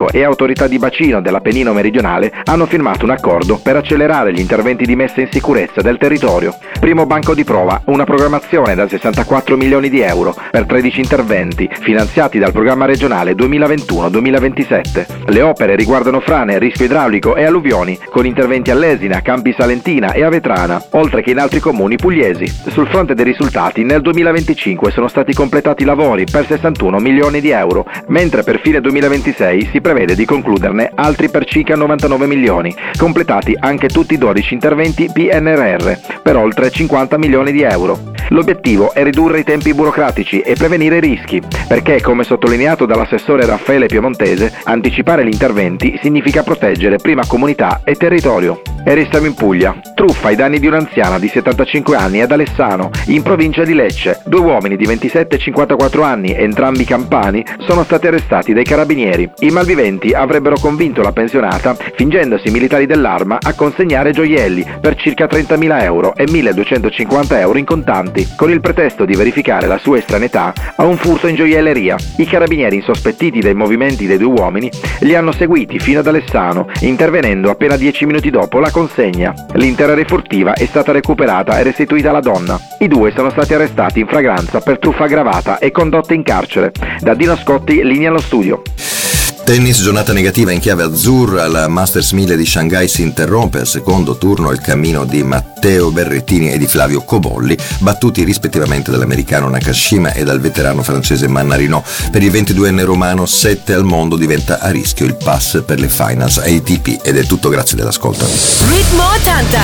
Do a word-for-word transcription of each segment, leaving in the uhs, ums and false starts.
idraulico e autorità di bacino dell'Appennino meridionale hanno firmato un accordo per accelerare gli interventi di messa in sicurezza del territorio. Primo banco di prova, una programmazione da sessantaquattro milioni di euro per tredici interventi finanziati dal programma regionale duemilaventuno duemilaventisette. Le opere riguardano frane, rischio idraulico e alluvioni, con interventi a Lesina, Campi Salentina e Avetrana, oltre che in altri comuni pugliesi. Sul fronte dei risultati, nel duemilaventicinque sono stati completati lavori per sessantuno milioni di euro, mentre per fine duemilaventisei si prevede di concluderne altri per circa novantanove milioni, completati anche tutti i dodici interventi P N R R per oltre cinquanta milioni di euro. L'obiettivo è ridurre i tempi burocratici e prevenire i rischi, perché, come sottolineato dall'assessore Raffaele Piemontese, anticipare gli interventi significa proteggere prima comunità e territorio. E restiamo in Puglia. Truffa ai danni di un'anziana di settantacinque anni ad Alessano, in provincia di Lecce. Due uomini di ventisette e cinquantaquattro anni, entrambi campani, sono stati arrestati dai carabinieri. I malviventi avrebbero convinto la pensionata, fingendosi militari dell'Arma, a consegnare gioielli per circa trentamila euro e milleduecentocinquanta euro in contanti, con il pretesto di verificare la sua estraneità a un furto in gioielleria. I carabinieri, insospettiti dai movimenti dei due uomini, li hanno seguiti fino ad Alessano, intervenendo appena dieci minuti dopo la consegna. L'intera refurtiva è stata recuperata e restituita alla donna. I due sono stati arrestati in flagranza per truffa aggravata e condotte in carcere. Da Dino Scotti, linea allo studio. Tennis, giornata negativa in chiave azzurra, la Masters mille di Shanghai si interrompe al secondo turno il cammino di Matteo Berrettini e di Flavio Cobolli, battuti rispettivamente dall'americano Nakashima e dal veterano francese Mannarino. Per il ventiduenne romano, sette al mondo, diventa a rischio il pass per le finals A T P. Ed è tutto, grazie dell'ascolto. Ritmo ottanta,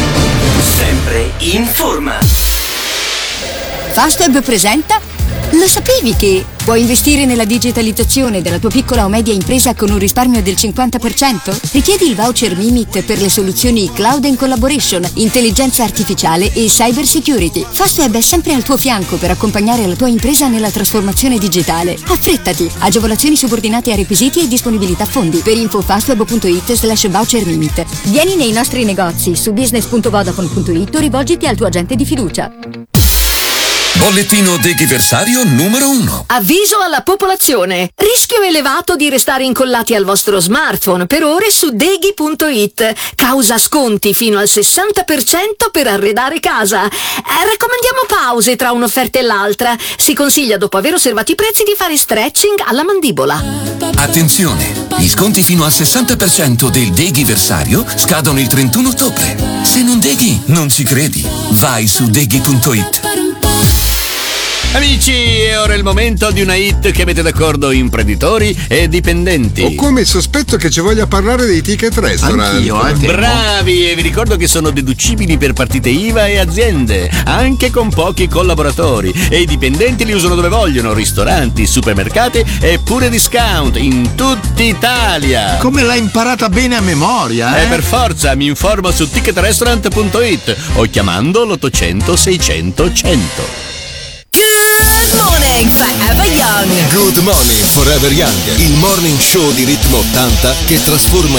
sempre in forma. Fastweb presenta. Lo sapevi che puoi investire nella digitalizzazione della tua piccola o media impresa con un risparmio del cinquanta per cento? Richiedi il voucher Mimit per le soluzioni Cloud and Collaboration, intelligenza artificiale e cyber security. Fastweb è sempre al tuo fianco per accompagnare la tua impresa nella trasformazione digitale. Affrettati! Agevolazioni subordinate a requisiti e disponibilità fondi. Per info fastweb.it slash voucher Mimit. Vieni nei nostri negozi su business punto vodafone punto it o rivolgiti al tuo agente di fiducia. Bollettino deghiversario numero uno. Avviso alla popolazione. Rischio elevato di restare incollati al vostro smartphone per ore su deghi punto it. Causa sconti fino al sessanta per cento per arredare casa. Eh, raccomandiamo pause tra un'offerta e l'altra. Si consiglia, dopo aver osservato i prezzi, di fare stretching alla mandibola. Attenzione! Gli sconti fino al sessanta per cento del deghiversario scadono il trentuno ottobre. Se non deghi, non ci credi. Vai su deghi punto it. Amici, è ora il momento di una hit che mette d'accordo imprenditori e dipendenti. Ho come il sospetto che ci voglia parlare dei ticket restaurant. Anch'io, eh, bravi, e vi ricordo che sono deducibili per partite I V A e aziende, anche con pochi collaboratori. E i dipendenti li usano dove vogliono: ristoranti, supermercati e pure discount in tutta Italia. Come l'hai imparata bene a memoria, eh? Eh, per forza, mi informo su ticket restaurant punto it o chiamando l'ottocento seicento cento. Good morning, forever young. Good morning, forever young. Il morning show di Ritmo ottanta che trasforma